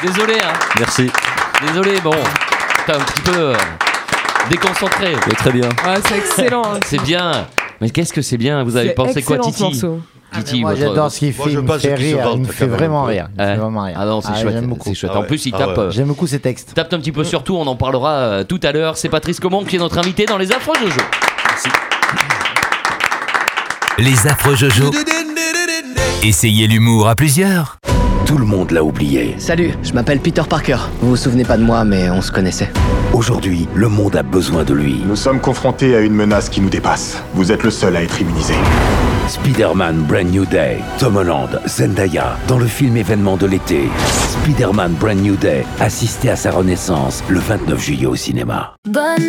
Désolé, hein. Merci. Désolé, bon. T'es un petit peu déconcentré. Mais très bien. Ah, c'est excellent. Hein. C'est bien. Mais qu'est-ce que c'est bien. Vous avez pensé quoi, Titi? Morceau. Titi, Moi, j'adore ce qu'il fait. Il me fait rire. Il me fait vraiment rire. Ah non, c'est chouette. J'aime beaucoup. C'est chouette. En plus, il tape. J'aime beaucoup ces textes. Tape un petit peu sur tout. On en parlera tout à l'heure. C'est Patrice Comont qui est notre invité dans les Affreux Jojo. Merci. Les Affreux Jojo. Essayez l'humour à plusieurs. Tout le monde l'a oublié. Salut, je m'appelle Peter Parker. Vous vous souvenez pas de moi, mais on se connaissait. Aujourd'hui, le monde a besoin de lui. Nous sommes confrontés à une menace qui nous dépasse. Vous êtes le seul à être immunisé. Spider-Man Brand New Day. Tom Holland, Zendaya, dans le film événement de l'été. Spider-Man Brand New Day. Assistez à sa renaissance le 29 juillet au cinéma.